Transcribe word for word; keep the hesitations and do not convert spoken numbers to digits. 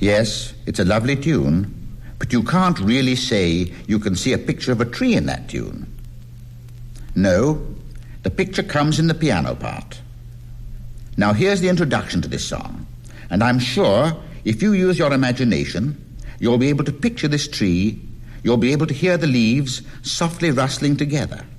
Yes, it's a lovely tune, but you can't really say you can see a picture of a tree in that tune. No, the picture comes in the piano part. Now here's the introduction to this song, and I'm sure if you use your imagination, you'll be able to picture this tree, you'll be able to hear the leaves softly rustling together.